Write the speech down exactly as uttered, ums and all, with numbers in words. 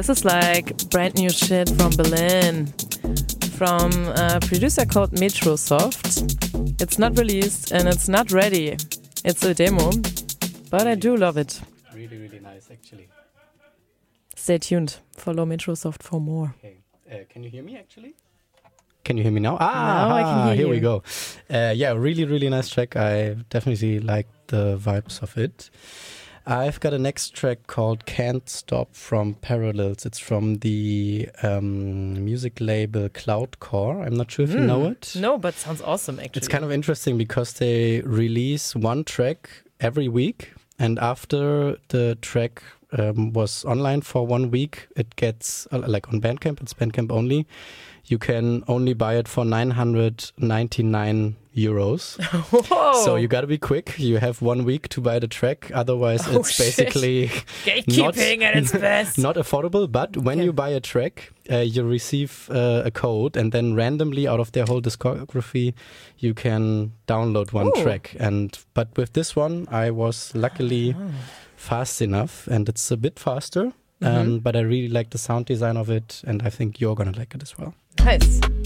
This is like brand new shit from Berlin, from a producer called Metrosoft. It's not released and it's not ready. It's a demo, but I do love it. Really, really nice, actually. Stay tuned. Follow Metrosoft for more. Okay. Uh, can you hear me, actually? Can you hear me now? Ah, now I can hear here you. we go. Uh, yeah, really, really nice track. I definitely like the vibes of it. I've got a next track called Can't Stop from Parallels. It's from the um, music label Cloudcore. I'm not sure if mm. you know it. No, but sounds awesome, actually. It's kind of interesting because they release one track every week. And after the track um, was online for one week, it gets, uh, like on Bandcamp, it's Bandcamp only. You can only buy it for nine hundred ninety-nine euros. Whoa. So you got to be quick. You have one week to buy the track. Otherwise, oh, it's basically gatekeeping not, at its best. Not affordable. But when okay. you buy a track, uh, you receive uh, a code, and then randomly out of their whole discography, you can download one Ooh. track. And but with this one, I was luckily oh. fast enough, and it's a bit faster. Mm-hmm. Um, but I really like the sound design of it, and I think you're gonna like it as well. Nice.